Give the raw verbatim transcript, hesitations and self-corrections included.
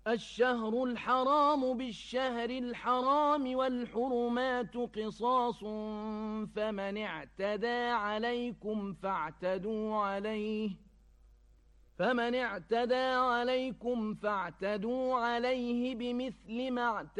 الشهر الحرام بالشهر الحرام والحرمات قصاص فمن اعتدى عليكم فاعتدوا عليه فمن اعتدى عليكم فاعتدوا عليه بمثل ما اعتدى